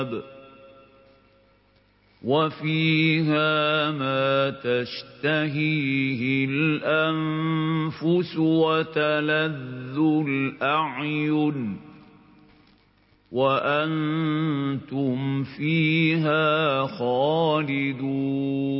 وَفِيهَا مَا تَشْتَهِيهِ الْأَنفُسُ وَتَلَذُّ الْأَعْيُنُ وَأَنتُمْ فِيهَا خَالِدُونَ